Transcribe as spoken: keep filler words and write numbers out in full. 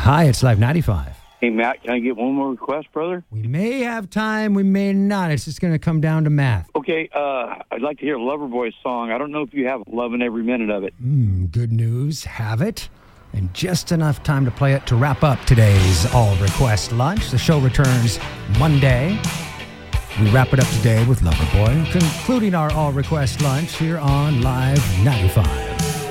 Hi, it's Live ninety-five. Hey, Matt, can I get one more request, brother? We may have time, we may not. It's just going to come down to math. Okay, uh, I'd like to hear a Loverboy song. I don't know if you have Lovin' Every Minute of it. Mm, good news, have it. And just enough time to play it to wrap up today's All Request Lunch. The show returns Monday. We wrap it up today with Loverboy, concluding our All Request Lunch here on Live ninety-five.